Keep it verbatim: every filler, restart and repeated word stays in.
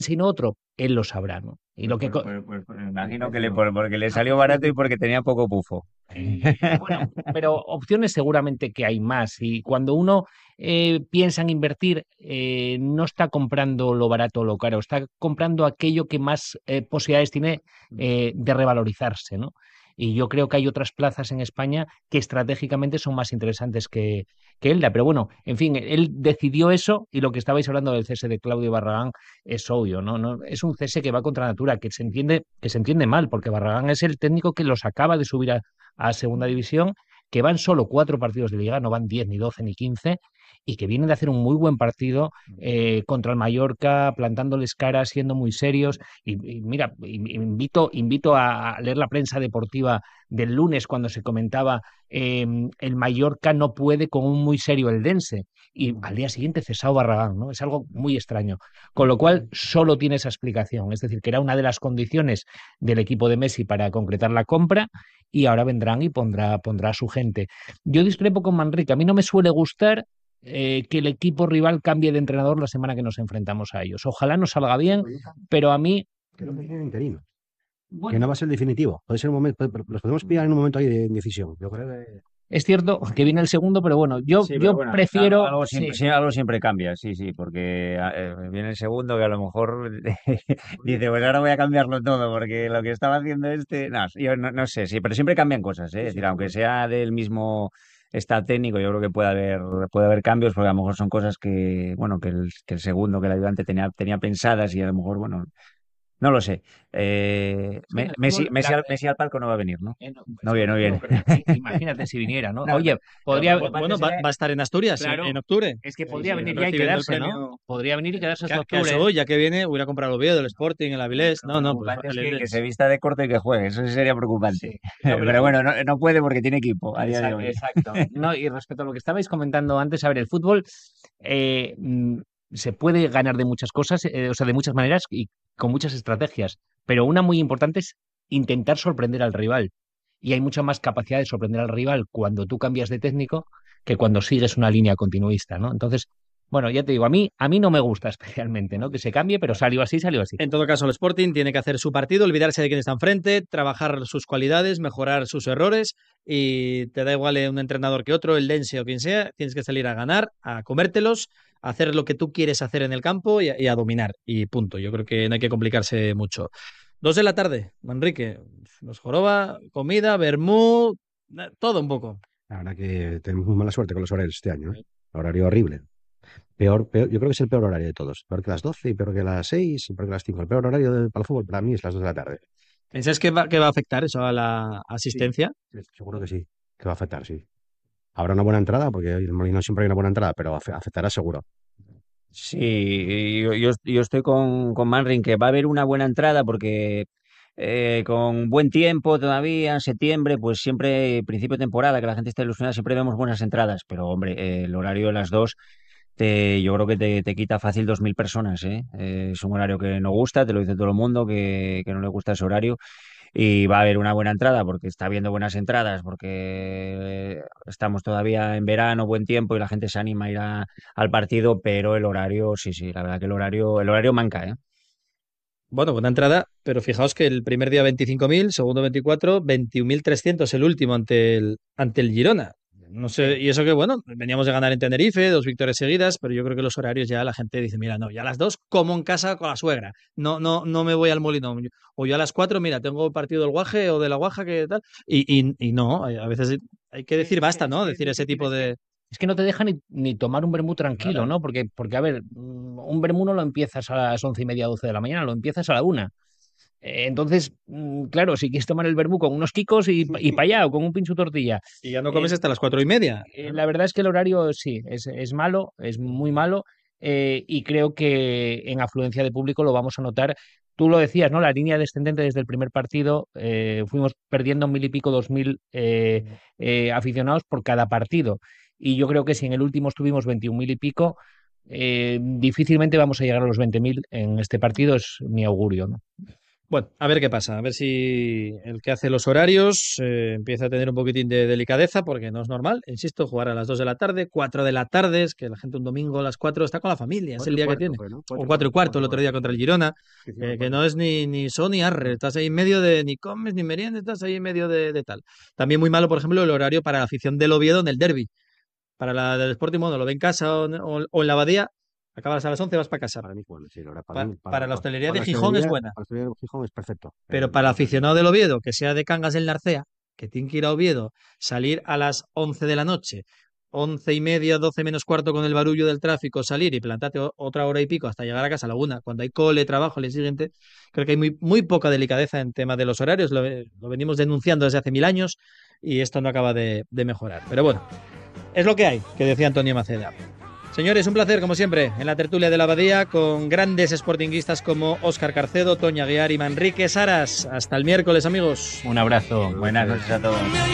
sino otro, él lo sabrá, ¿no? Y Pues, lo que... pues, co- pues, pues, pues me imagino que le, por- porque le salió barato y porque tenía poco pufo. Eh, bueno, pero opciones seguramente que hay más. Y cuando uno eh, piensa en invertir, eh, no está comprando lo barato o lo caro, está comprando aquello que más eh, posibilidades tiene eh, de revalorizarse, ¿no? Y yo creo que hay otras plazas en España que estratégicamente son más interesantes que, que Elda. Pero bueno, en fin, él decidió eso y lo que estabais hablando del cese de Claudio Barragán es obvio, ¿no? No, es un cese que va contra natura, que se entiende, que se entiende mal, porque Barragán es el técnico que los acaba de subir a, a Segunda División, que van solo cuatro partidos de liga, no van diez, ni doce, ni quince, y que vienen de hacer un muy buen partido eh, contra el Mallorca, plantándoles cara, siendo muy serios. Y, y mira, invito, invito a leer la prensa deportiva del lunes cuando se comentaba eh, el Mallorca no puede con un muy serio Eldense y al día siguiente cesado Barragán, ¿no? Es algo muy extraño. Con lo cual, solo tiene esa explicación. Es decir, que era una de las condiciones del equipo de Messi para concretar la compra y ahora vendrán y pondrá, pondrá a su gente. Yo discrepo con Manrique. A mí no me suele gustar eh, que el equipo rival cambie de entrenador la semana que nos enfrentamos a ellos. Ojalá nos salga bien, pero a mí, Creo que tiene interino, que no bueno, va a ser el definitivo. Puede ser un momento, los podemos pillar en un momento ahí de indecisión. Yo creo que es cierto que viene el segundo, pero bueno, yo, Sí, pero yo bueno, algo, prefiero, algo siempre, sí, sí, algo siempre cambia, sí, sí, porque eh, viene el segundo que a lo mejor dice, pues ahora voy a cambiarlo todo, porque lo que estaba haciendo este, no, yo no, no sé, sí, pero siempre cambian cosas, ¿eh? sí, Es sí, decir, aunque seguro. sea del mismo staff técnico, yo creo que puede haber, puede haber cambios, porque a lo mejor son cosas que, bueno, que el, que el segundo, que el ayudante tenía, tenía pensadas y a lo mejor, bueno, no lo sé. Eh, es que en Me- el Messi, fútbol, Messi, la- al, Messi al palco no va a venir, ¿no? eh, no, No pues, viene, no no, viene. pero i- imagínate si viniera, ¿no? No, Oye, lo, podría, lo Bueno, preocupante va, sería, va a estar en Asturias en, claro, en octubre, es que sí, podría sí, venir ya y recibiendo el quedarse, ¿no? premio. Podría venir y quedarse Que, hasta que a eso octubre. voy, ya que viene, voy a comprar el Oviedo, el Sporting, el Avilés. lo No, no, pues preocupante es el que, que se Eldense. vista de corto y que juegue. Eso sí sería preocupante. Sí, no, pero Pero bueno, no, no puede porque tiene equipo a día de Exa- hoy. exacto. No, y respecto a lo que estabais comentando antes, a ver, el fútbol eh, mm, se puede ganar de muchas cosas, eh, o sea, de muchas maneras y con muchas estrategias, pero una muy importante es intentar sorprender al rival. Y hay mucha más capacidad de sorprender al rival cuando tú cambias de técnico que cuando sigues una línea continuista, ¿no? Entonces, bueno, ya te digo, a mí, a mí no me gusta especialmente, ¿no? Que se cambie, pero salió así, salió así. En todo caso, el Sporting tiene que hacer su partido, olvidarse de quién está enfrente, trabajar sus cualidades, mejorar sus errores y te da igual eh, un entrenador que otro, el Dense o quien sea, tienes que salir a ganar, a comértelos, a hacer lo que tú quieres hacer en el campo y a, y a dominar. Y punto. Yo creo que no hay que complicarse mucho. Dos de la tarde, Manrique. Nos joroba, comida, vermú, eh, todo un poco. La verdad que tenemos muy mala suerte con los horarios este año, ¿eh? Horario horrible. Peor, peor, yo creo que es el peor horario de todos. Peor que las doce y peor que las seis y peor que las cinco. El peor horario de- para el fútbol para mí es las dos de la tarde. ¿Pensáis que va, que va a afectar eso a la Sí, asistencia? sí, seguro que sí, que va a afectar, sí. Habrá una buena entrada, porque el Molino siempre hay una buena entrada, pero afe- afectará seguro. Sí, yo, yo, yo estoy con, con Manring que va a haber una buena entrada porque eh, con buen tiempo todavía, en septiembre, pues siempre, principio de temporada, que la gente está ilusionada, siempre vemos buenas entradas. Pero hombre, eh, el horario de las dos, te, yo creo que te, te quita fácil dos mil personas, ¿eh? Eh, es un horario que no gusta, te lo dice todo el mundo, que, que no le gusta ese horario. Y va a haber una buena entrada porque está habiendo buenas entradas, porque estamos todavía en verano, buen tiempo y la gente se anima a ir a- al partido, pero el horario, sí, sí, la verdad que el horario, el horario manca, ¿eh? Bueno, buena entrada, pero fijaos que el primer día veinticinco mil, segundo veinticuatro, veintiún mil trescientos el último ante el, ante el Girona. No sé, Sí. y eso que bueno, veníamos de ganar en Tenerife, dos victorias seguidas, pero yo creo que los horarios ya la gente dice, mira, no, ya a las dos como en casa con la suegra, no, no, no me voy al Molino, o yo a las cuatro, mira, tengo partido del Guaje o de la Guaja, que tal, y, y, y no, a veces hay que Sí, decir es que, basta, es ¿no? que es Decir ese difícil, tipo es que, de... es que no te deja ni, ni tomar un vermú tranquilo, Claro. ¿no? Porque, porque, a ver, mm, un vermú no lo empiezas a las once y media, doce de la mañana, lo empiezas a la una. Eh, entonces, mm, claro, si quieres tomar el vermú con unos quicos y, y para allá, o con un pincho tortilla. Y ya no comes Eh, hasta las cuatro y media. eh, la verdad es que el horario sí, es, es malo, es muy malo, eh, y creo que en afluencia de público lo vamos a notar. Tú lo decías, ¿no? La línea descendente desde el primer partido, eh, fuimos perdiendo mil y pico, dos mil eh, eh, aficionados por cada partido. Y yo creo que si en el último estuvimos veintiún mil y pico, eh, difícilmente vamos a llegar a los veinte mil en este partido, es mi augurio, ¿no? Bueno, a ver qué pasa, a ver si el que hace los horarios eh, empieza a tener un poquitín de delicadeza, porque no es normal, insisto, jugar a las dos de la tarde, cuatro de la tarde, es que la gente un domingo a las cuatro está con la familia, es el día que tiene. Fue, ¿no? O cuatro y cuarto el otro día contra el Girona, eh, que no es ni, ni son ni arre, estás ahí en medio de ni comes ni meriendas, estás ahí en medio de, de tal. También muy malo, por ejemplo, el horario para la afición del Oviedo en el derbi. Para la del Sporting, bueno, lo ve en casa o, o, o en la Abadía. Acabas a las once, vas para casa. Para mí, bueno, sí, ahora para, Pa- mí, para la hostelería de la Gijón es hostelería- buena. La hostelería de Gijón es perfecto. Pero Eh, para el aficionado del Oviedo, que sea de Cangas del Narcea, que tiene que ir a Oviedo, salir a las once de la noche, once y media, doce menos cuarto con el barullo del tráfico, salir y plantarte o- otra hora y pico hasta llegar a casa a la una, cuando hay cole, trabajo, el día siguiente, creo que hay muy, muy poca delicadeza en tema de los horarios, lo, lo venimos denunciando desde hace mil años y esto no acaba de, de mejorar. Pero bueno, es lo que hay, que decía Antonio Maceda. Señores, un placer, como siempre, en la tertulia de la Abadía, con grandes sportinguistas como Óscar Carcedo, Toño Aguiar y Manrique Saras. Hasta el miércoles, amigos. Un abrazo. Buenas noches a todos.